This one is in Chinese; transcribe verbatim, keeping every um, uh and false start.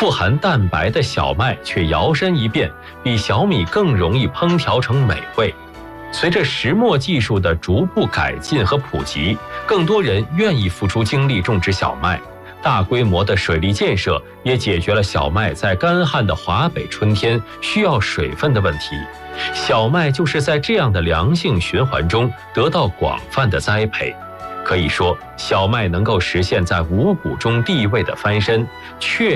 富含蛋白的小麦却摇身一变，比小米更容易烹调成美味。随着石磨技术的逐步改进和普及，更多人愿意付出精力种植小麦。大规模的水利建设也解决了小麦在干旱的华北春天需要水分的问题。小麦就是在这样的良性循环中得到广泛的栽培。可以说，小麦能够实现在五谷中地位的翻身，确